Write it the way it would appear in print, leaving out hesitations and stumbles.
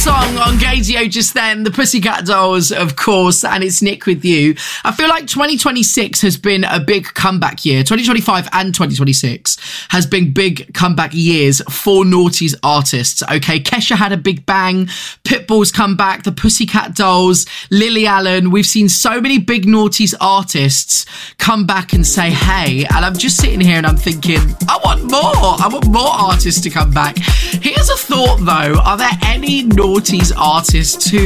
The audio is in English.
song on Gaydio just then, the Pussycat Dolls, of course, and it's Nick with you. I feel like 2026 has been a big comeback year. 2025 and 2026 has been big comeback years for noughties artists, okay? Kesha had a big bang, Pitbull's come back, the Pussycat Dolls, Lily Allen. We've seen so many big noughties artists come back and say, hey, and I'm just sitting here and I'm thinking, I want more artists to come back. Here's a thought though, are there any noughties artists who